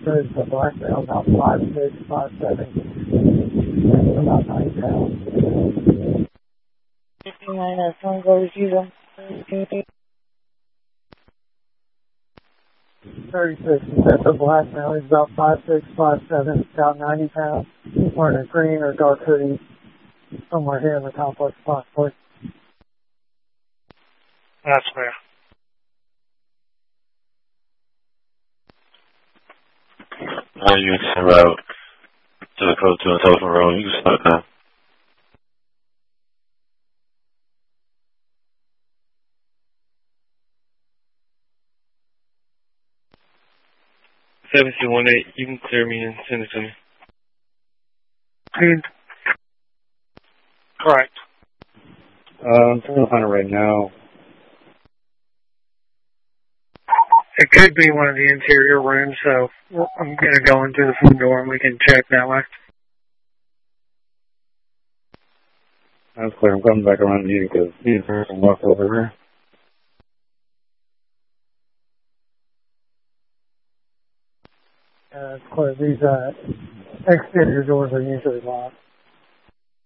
There's the black male, about 5'6", 5'7", about 90 pounds. 59 Sun goes user. 36, that's the black male. He's about 5'6", 5'7", about 90 pounds. He's wearing a green or dark hoodie somewhere here in the complex, possibly. That's fair. You can route to the code to a telephone room. You can start now. You can clear me and send it to me. Correct. I'm trying to find it right now. It could be one of the interior rooms, so I'm going to go into the front door and we can check that way. That's clear. I'm coming back around to you because you can walk over here. It's clear. These exterior doors are usually locked.